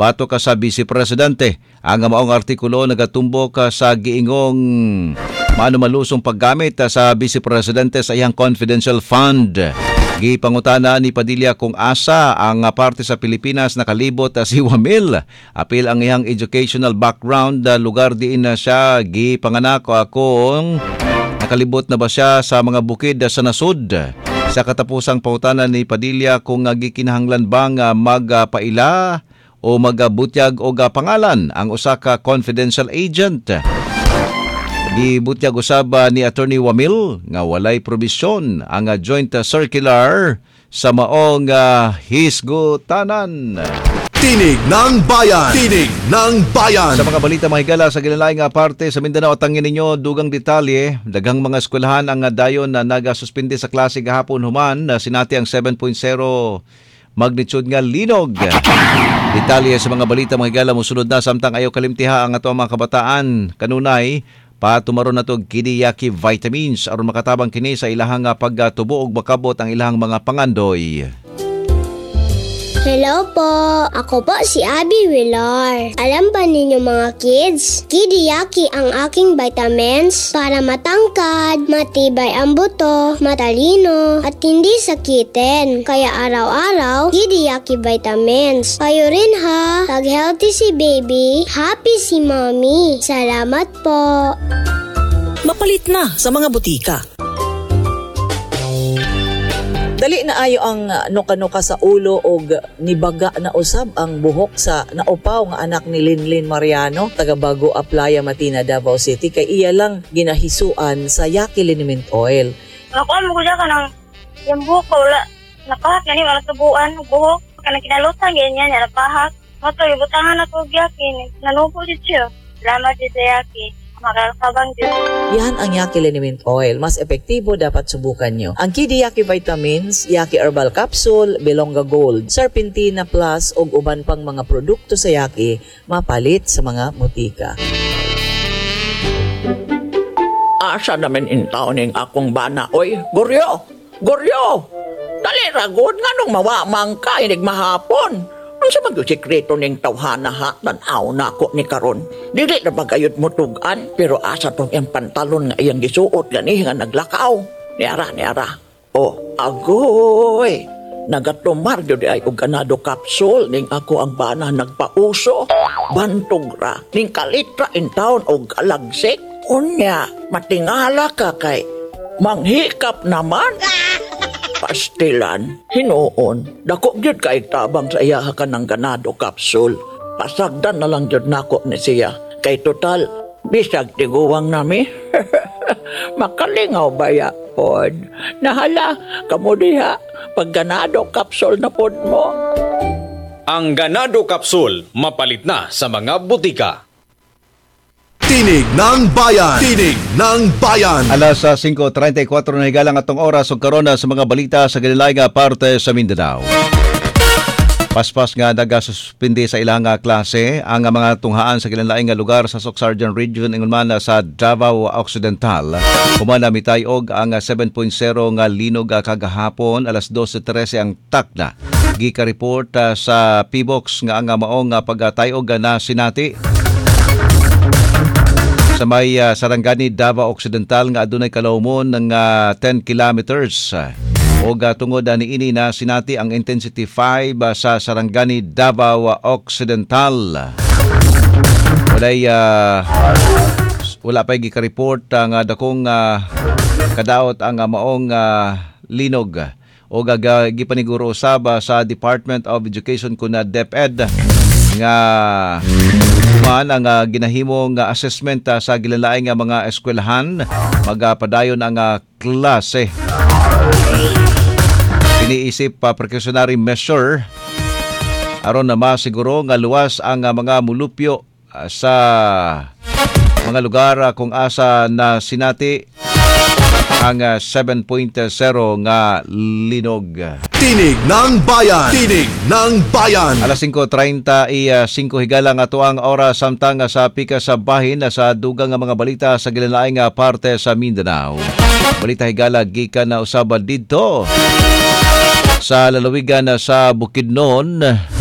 pato ka sa Vice Presidente. Ang maong artikulo nagatumbok sa giingong manumalusong paggamit sa Vice Presidente sa iyang confidential fund. Gipangutana ni Padilla kung asa ang parte sa Pilipinas nakalibot si Wamil. Apil ang iyang educational background, lugar diin na siya gipanganak kung nakalibot na ba siya sa mga bukid sa nasud. Sa katapusang pautana ni Padilla kung gikinahanglan bang magpaila o magbutyag o pangalan ang usa ka confidential agent. Gibutyag usab ni Attorney Wamil nga walay probisyon ang joint circular sa maong hisgutanan. Tinig ng Bayan! Tinig ng Bayan! Sa mga balita mahigala sa ginalaing parte sa Mindanao, tangin ninyo dugang detalye. Daghang mga eskwelahan ang dayon na nagasuspindi sa klase gahapon human. Sinati ang 7.0 magnitude nga linog. Detalye sa mga balita mahigala mosunod na samtang ayaw kalimtiha ang ato mga kabataan. Kanunay, patumaron na to Kidiyaki vitamins aron makatabang kini sa ilahang pagtubo ug makabot ang ilahang mga pangandoy. Hello po! Ako po si Abby Villar. Alam ba ninyo mga kids? Kidiyaki ang aking vitamins para matangkad, matibay ang buto, matalino, at hindi sakitin. Kaya araw-araw, Kidiyaki vitamins. Kayo rin ha! Pag healthy si baby, happy si mommy. Salamat po! Mapalit na sa mga butika. Dali na ayo ang nuka-nuka sa ulo og nibaga na usab ang buhok sa naupaw nga anak ni Linlin Mariano, taga Bago Aplaya, Matina, Davao City, kay iya lang ginahisuan sa Yaki Liniment Oil. Ako mo gudya ka ng yung buhok ko, wala napahak yan, wala tubuan, buhok, kanang kinalutan, ganyan, napahak. Mato, ibutangan ako Yaki, nanupo dito siya. Salamat dito Yaki. Makakabang din. Yan ang Yaki Liniment Oil. Mas epektibo dapat subukan nyo. Ang Kidiyaki Vitamins, Yaki Herbal Capsule, Belonga Gold, Serpentina Plus o uban pang mga produkto sa Yaki mapalit sa mga butika. Asa naman intaw ning akong bana, oy, Goryo! Goryo! Dali ragod nga nung mawamang ka, inig mahapon. Ang sa magyosikreto ning tawhana ha, tanaw na ako ni karon. Dili na bagayot mo tugan, pero asa tong iyang pantalon nga iyang gisuot gani nga naglakaw. Niara. Oh, agoy! Nagatumar yun ay og ganado capsule ning ako ang bana nagpauso. Bantog ra, ning kalitra in town og kalagsik. Unya, matingala ka kay manghikap naman. Pastilan, hinuon, dako gyud kay tabang sa iya ka ng ganado capsule. Pasagdan na lang gyud nako ni siya. Kay total, bisag tiguwang nami. Makalingaw baya pod. Nahala, kamo diha, pag ganado capsule na pod mo. Ang ganado capsule, mapalit na sa mga butika. Tinig ng Bayan! Tinig ng Bayan! Alas 5:34 na higalang atong oras ug karon sa mga balita sa ginalaing parte sa Mindanao. Paspas nga nagasuspindi sa ilang klase ang mga tunghaan sa ginalaing lugar sa Socsargen Region ingon man sa Davao Occidental. Humana mitay og ang 7.0 nga linog kagahapon alas 12:13 ang takna. Gika-report sa PBOX nga ang maong pagtayog na sinati sa may Sarangani, Davao Occidental nga adunay kalawmon ng 10 kilometers. O tungod ni ini na sinati ang intensity 5 sa Sarangani, Davao Occidental. Wala pa gika-report ang dakong kadaot ang maong linog. O gipaniguro usab sa Department of Education kuna DepEd nga ang ginahimong assessment sa gilalaing mga eskwelahan magpadayon ang klase. Iniisip precautionary measure aron na masiguro nga luwas ang mga mulupyo sa mga lugar kung asa na sinati ang 7.0 nga linog. Tinig ng Bayan! Tinig ng Bayan! Alas 5:35 higala nga tuang oras samtang sa pika sa bahin sa dugang nga mga balita sa ginalaing parte sa Mindanao. Balita higala gikan na usab didto sa lalawigan sa Bukidnon.